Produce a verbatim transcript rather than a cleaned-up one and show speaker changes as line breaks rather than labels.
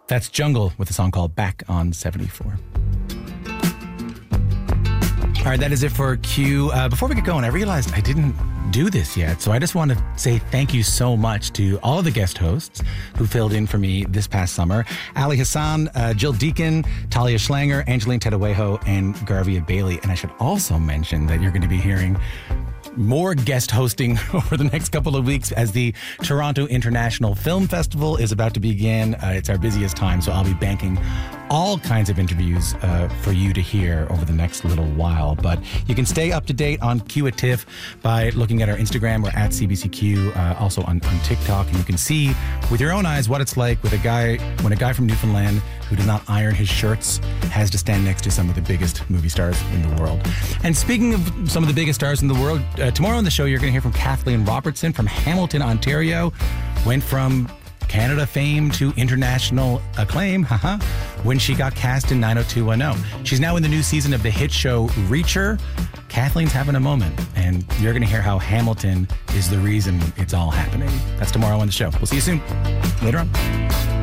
That's Jungle with a song called Back on seventy-four. All right, that is it for Q. Uh, before we get going, I realized I didn't do this yet, so I just want to say thank you so much to all of the guest hosts who filled in for me this past summer. Ali Hassan, uh, Jill Deacon, Talia Schlanger, Angeline Tedawejo, and Garvia Bailey. And I should also mention that you're going to be hearing more guest hosting over the next couple of weeks as the Toronto International Film Festival is about to begin. Uh, it's our busiest time, so I'll be banking all kinds of interviews uh, for you to hear over the next little while. But you can stay up to date on Q at TIFF by looking at our Instagram. We're at C B C Q, uh, also on, on TikTok. And you can see with your own eyes what it's like with a guy when a guy from Newfoundland who does not iron his shirts has to stand next to some of the biggest movie stars in the world. And speaking of some of the biggest stars in the world, uh, tomorrow on the show you're going to hear from Kathleen Robertson from Hamilton, Ontario. Went from Canada fame to international acclaim, haha, when she got cast in nine oh two one oh. She's now in the new season of the hit show Reacher. Kathleen's having a moment, and you're going to hear how Hamilton is the reason it's all happening. That's tomorrow on the show. We'll see you soon. Later on.